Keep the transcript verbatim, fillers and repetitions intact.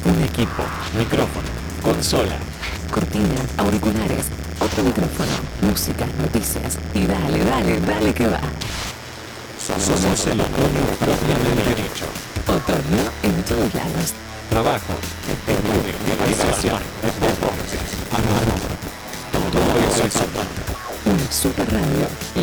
Un equipo, micrófono, consola, cortina, auriculares, otro micrófono, música, noticias y dale, dale, dale que va. somos el otoño propiamente dicho. Otoño en todos lados. Trabajo, estudio, diversión, deportes, amor. Todo eso es otoño. Una super radio,